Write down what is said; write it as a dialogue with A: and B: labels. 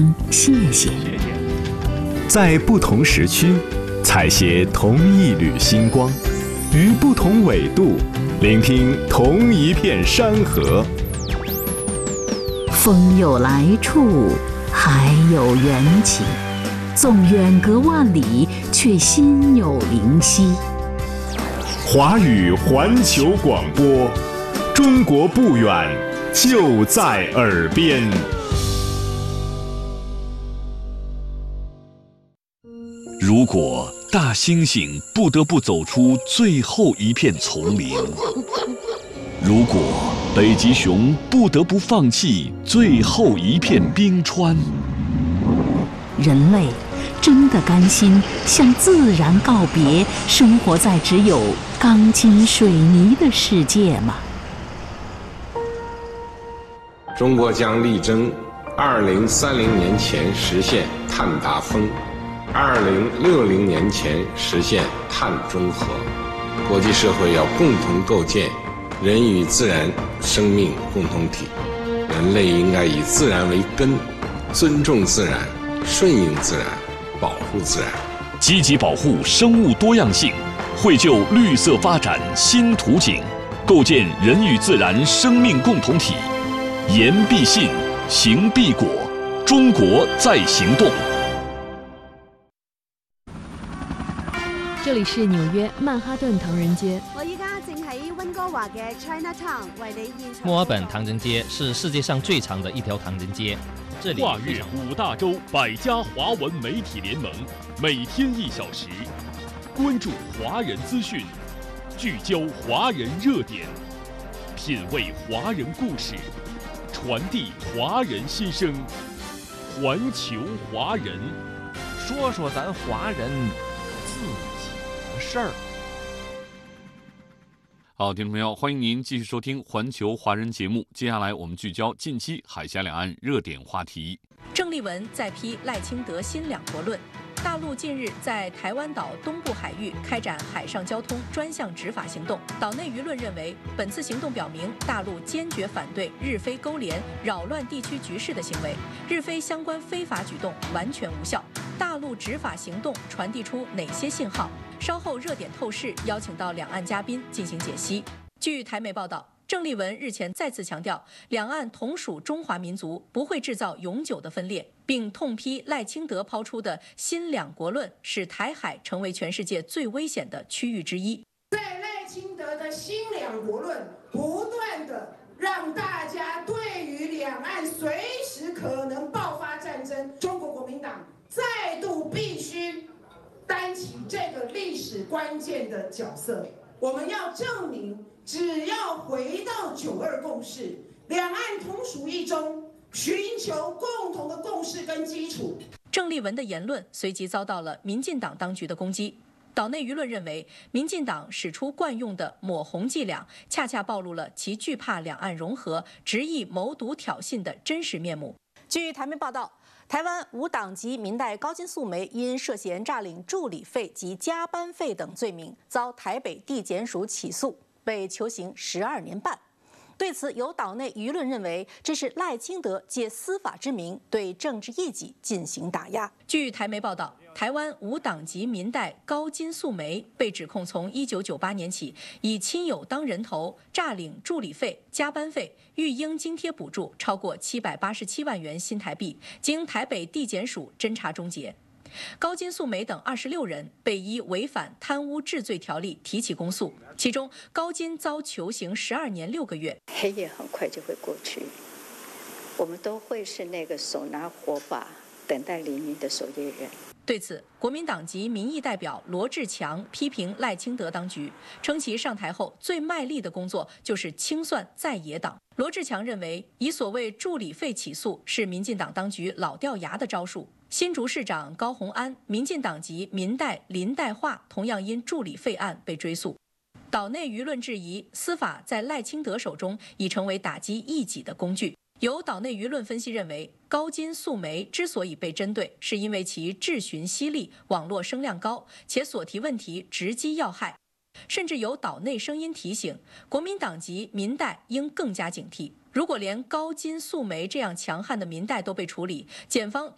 A: 声谢谢。
B: 在不同时区，采撷同一缕星光，于不同纬度，聆听同一片山河。
A: 风有来处，海有缘起，纵远隔万里，却心有灵犀。
B: 华语环球广播，中国不远，就在耳边。
C: 如果大猩猩不得不走出最后一片丛林，如果北极熊不得不放弃最后一片冰川，
A: 人类真的甘心向自然告别，生活在只有钢筋水泥的世界吗？
D: 中国将力争2030年前实现碳达峰，2060年前实现碳中和。国际社会要共同构建人与自然生命共同体，人类应该以自然为根，尊重自然，顺应自然，保护自然，
C: 积极保护生物多样性，绘就绿色发展新图景，构建人与自然生命共同体。言必信，行必果，中国在行动。
E: 这里是纽约曼哈顿唐人街。
F: 我依家正喺温哥華嘅 Chinatown 為你現場。
G: 墨爾本唐人街是世界上最长的一条唐人街。这里
C: 跨越5大洲100家华文媒体联盟，每天1小时，关注华人资讯，聚焦华人热点，品味华人故事，传递华人心声，环球华人，
G: 说说咱华人自己的事儿。
H: 好，听众朋友，欢迎您继续收听环球华人节目。接下来我们聚焦近期海峡两岸热点话题。
I: 郑丽文再批赖清德新两国论。大陆近日在台湾岛东部海域开展海上交通专项执法行动，岛内舆论认为，本次行动表明大陆坚决反对日菲勾连扰乱地区局势的行为，日菲相关非法举动完全无效。大陆执法行动传递出哪些信号？稍后热点透视邀请到两岸嘉宾进行解析。据台媒报道，郑丽文日前再次强调，两岸同属中华民族，不会制造永久的分裂，并痛批赖清德抛出的新两国论，使台海成为全世界最危险的区域之一。
J: 在赖清德的新两国论不断的让大家对于两岸随时可能爆发战争，中国国民党再度必须担起这个历史关键的角色。我们要证明，只要回到9·2共识，两岸同属一中，寻求共同的共识跟基础。
I: 郑丽文的言论随即遭到了民进党当局的攻击。岛内舆论认为，民进党使出惯用的抹红伎俩，恰恰暴露了其惧怕两岸融合、执意谋独挑衅的真实面目。据台媒报道，台湾无党籍民代高金素梅因涉嫌诈领助理费及加班费等罪名，遭台北地检署起诉，被求刑12年半。对此，有岛内舆论认为，这是赖清德借司法之名对政治异己进行打压。据台媒报道，台湾无党籍民代高金素梅被指控从1998年起，以亲友当人头，诈领助理费、加班费、育婴津贴补助超过787万元新台币，经台北地检署侦查终结。高金素梅等26人被依违反贪污治罪条例提起公诉，其中高金遭求刑12年6个月。
K: 黑夜很快就会过去，我们都会是那个手拿火把等待黎明的守夜人。
I: 对此，国民党籍民意代表罗志强批评赖清德当局，称其上台后最卖力的工作就是清算在野党。罗志强认为，以所谓助理费起诉是民进党当局老掉牙的招数。新竹市长高虹安、民进党籍民代林代化同样因助理费案被追诉。岛内舆论质疑，司法在赖清德手中已成为打击异己的工具。有岛内舆论分析认为，高金素梅之所以被针对，是因为其质询犀利、网络声量高，且所提问题直击要害。甚至有岛内声音提醒，国民党籍民代应更加警惕。如果连高金素梅这样强悍的民代都被处理，检方